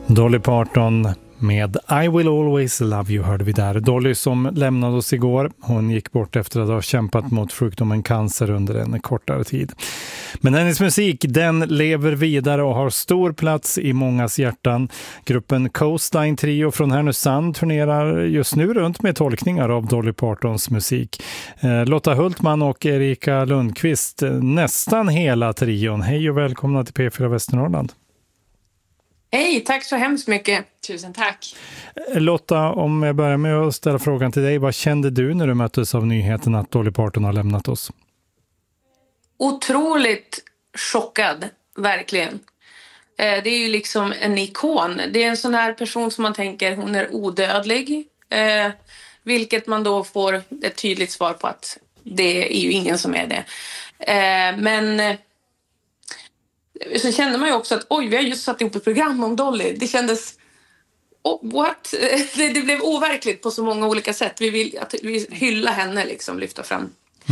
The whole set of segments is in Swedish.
Dolly Parton med I Will Always Love You hörde vi där. Dolly som lämnade oss igår. Hon gick bort efter att ha kämpat mot sjukdomen cancer under en kortare tid. Men hennes musik, den lever vidare och har stor plats i mångas hjärtan. Gruppen Coastline Trio från Härnösand turnerar just nu runt med tolkningar av Dolly Partons musik. Lotta Hultman och Erika Lundqvist, nästan hela trion. Hej och välkomna till P4 Västernorrland. Hej, tack så hemskt mycket. Tusen tack. Lotta, om jag börjar med att ställa frågan till dig. Vad kände du när du möttes av nyheten att Dolly Parton har lämnat oss? Otroligt chockad, verkligen. Det är ju liksom en ikon. Det är en sån här person som man tänker, hon är odödlig. Vilket man då får ett tydligt svar på att det är ju ingen som är det. Men så kände man ju också att oj, vi har just satt ihop ett program om Dolly. Det kändes, what? Det blev overkligt på så många olika sätt. Vi vill att vi hylla henne, liksom, lyfta fram.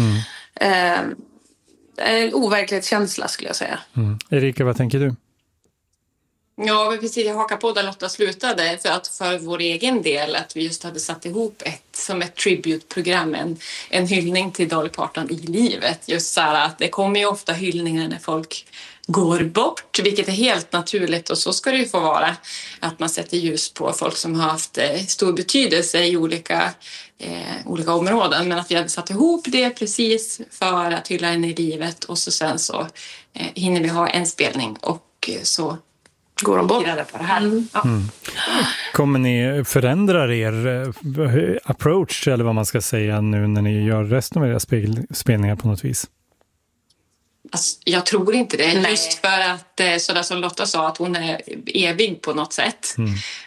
En overklighetskänsla skulle jag säga. Erika, vad tänker du? Ja, precis. Jag hakar på där Lotta slutade. För vår egen del att vi just hade satt ihop som ett tribute-program. En hyllning till Dolly Parton i livet. Just så här att det kommer ju ofta hyllningar när folk går bort, vilket är helt naturligt, och så ska det ju få vara, att man sätter ljus på folk som har haft stor betydelse i olika områden, men att vi hade satt ihop det precis för att hylla henne i livet, och så sen så hinner vi ha en spelning och så går de bort på det här. Kommer ni förändra er approach, eller vad man ska säga, nu när ni gör resten av era spelningar på något vis? Alltså, jag tror inte det. Nej. Just för att, sådär som Lotta sa, att hon är evig på något sätt.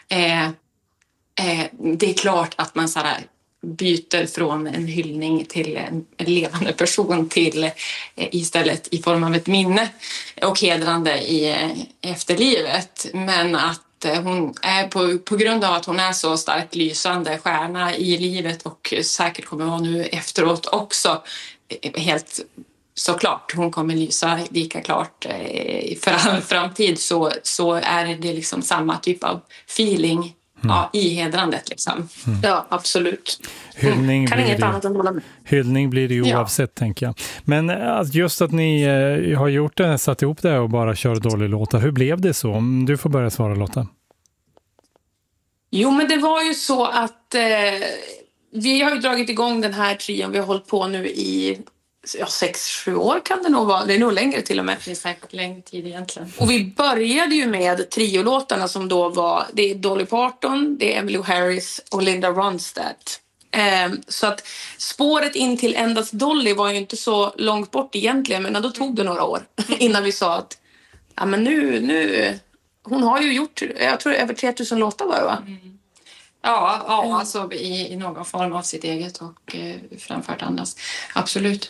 Det är klart att man sådär byter från en hyllning till en levande person till istället i form av ett minne och hedrande i efterlivet. Men att hon är på grund av att hon är så starkt lysande stjärna i livet, och säkert kommer vara nu efteråt också, helt såklart, hon kommer lysa lika klart för all framtid, så är det liksom samma typ av feeling i hedrandet liksom. Ja, absolut. Hyllning kan inget annat än hålla med. Hyllning blir det ju oavsett, tänker jag. Men just att ni har gjort det, satt ihop det och bara kör Dolly-låtar. Hur blev det så? Du får börja svara, Lotta. Jo, men det var ju så att vi har ju dragit igång den här trion. Vi har hållit på nu i 6-7 år kan det nog vara. Det är nog längre till och med. Det är säkert längre tid egentligen. Och vi började ju med triolåtarna som då var, det är Dolly Parton, det är Emmylou Harris och Linda Ronstadt. Så att spåret in till endast Dolly var ju inte så långt bort egentligen, men då tog det några år innan vi sa att ja, men nu hon har ju gjort, jag tror över 3000 låtar var det, va? Ja, alltså i någon form av sitt eget och framfört andras. Absolut.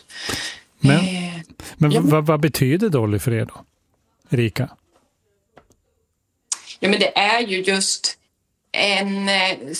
Men vad betyder Dolly för er då, Erika? Ja, men det är ju just en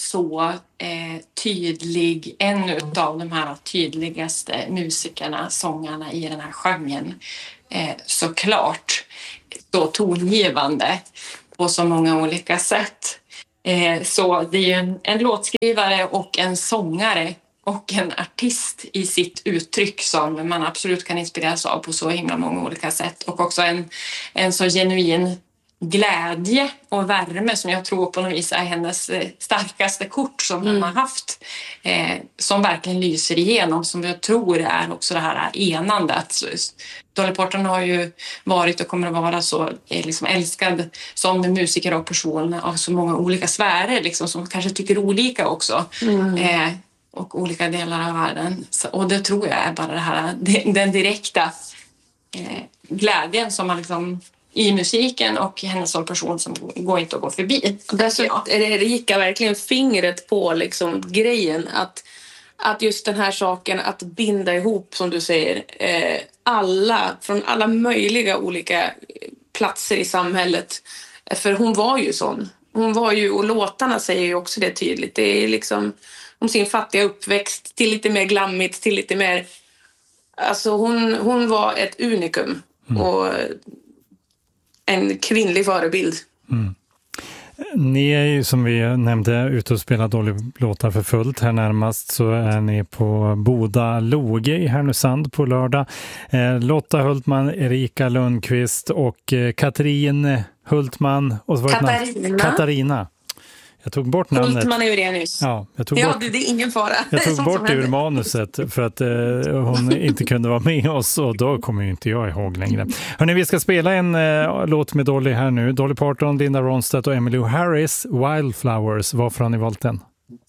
tydlig, en av de här tydligaste musikerna, sångarna i den här genren. Såklart så tongivande på så många olika sätt. Så det är ju en låtskrivare och en sångare och en artist i sitt uttryck som man absolut kan inspireras av på så himla många olika sätt. Och också en så genuin glädje och värme som jag tror på något vis är hennes starkaste kort som hon har haft. Som verkligen lyser igenom, som jag tror är också det här enandet. Dolly Parton har ju varit och kommer att vara så liksom älskad som musiker och person av så många olika sfärer liksom, som kanske tycker olika också. Och olika delar av världen. Och det tror jag är bara det här, den direkta glädjen som man liksom i musiken och hennes som person som går inte att gå förbi. Det gick verkligen fingret på liksom grejen att just den här saken att binda ihop, som du säger, alla från alla möjliga olika platser i samhället. För hon var ju sån. Hon var ju, och låtarna säger ju också det tydligt. Det är liksom om sin fattiga uppväxt till lite mer glammigt, till lite mer, alltså hon var ett unikum och en kvinnlig förebild. Ni är ju, som vi nämnde, ute och spelar Dolly låtar för fullt. Här närmast så är ni på Boda Loge i Härnösand på lördag. Lotta Hultman, Erika Lundqvist och Katrin Hultman och så var Katarina. Jag tog bort namnet. Hultman Eurenius. Ja, det är ingen fara. Jag tog bort det ur manuset för att hon inte kunde vara med oss och då kommer ju inte jag ihåg längre. Hörrni, vi ska spela en låt med Dolly här nu. Dolly Parton, Linda Ronstadt och Emmylou Harris, Wildflowers. Varför har ni valt den?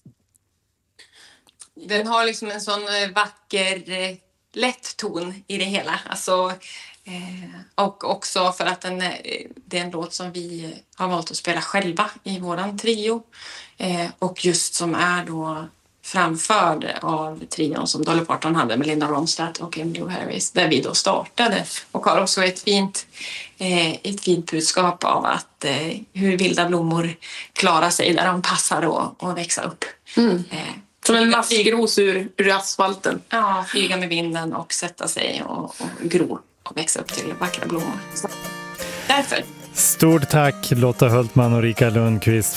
Den har liksom en sån vacker, lätt ton i det hela. Alltså, och också för att det är en låt som vi har valt att spela själva i våran trio. Och just som är då framförd av trion som Dolly Parton hade med Linda Ronstadt och Emmylou Harris, där vi då startade. Och har också ett fint budskap av att hur vilda blommor klarar sig där de passar och växa upp. Som en maskros ur asfalten. Ja, flyga med vinden och sätta sig och gro och växa upp till vackra blommor. Så därför. Stort tack Lotta Hultman och Erika Lundqvist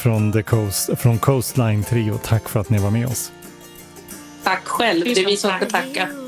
från Coastline Trio. Tack för att ni var med oss. Tack själv, det är vi som ska tacka.